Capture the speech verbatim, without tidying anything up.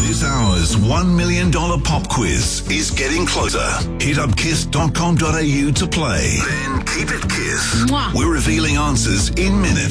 This hour's one million dollars pop quiz is getting closer. Hit up kiss dot com dot a u to play. Then keep it Kiss. Mwah. We're revealing answers in minutes.